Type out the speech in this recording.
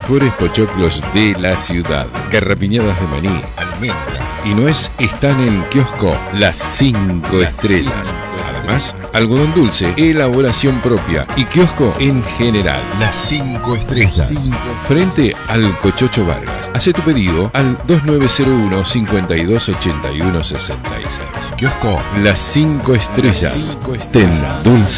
mejores pochoclos de la ciudad. Garrapiñadas de maní, almendra y nuez están en Kiosco Las 5 Estrellas. Además, algodón dulce, elaboración propia y kiosco en general. Las 5 Estrellas. Frente al Cochocho Vargas. Hacé tu pedido al 2901 5281 66. Kiosco Las 5 Estrellas. Ten dulce